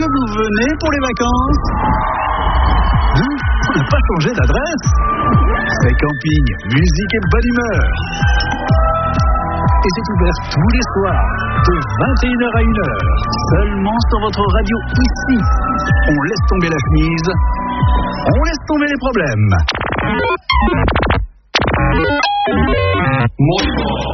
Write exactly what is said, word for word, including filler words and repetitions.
que vous venez pour les vacances? Nous, on n'a pas changé d'adresse. C'est camping, musique et bonne humeur. Et c'est ouvert tous les soirs, de vingt et une heures à une heure, seulement sur votre radio ici. On laisse tomber la chemise, on laisse tomber les problèmes. Moi.